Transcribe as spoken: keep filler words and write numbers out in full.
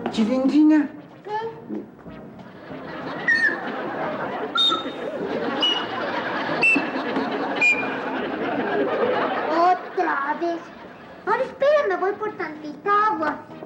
Chilindrina. ¿Qué? Otra vez. Ahora espera, me voy por tantita agua.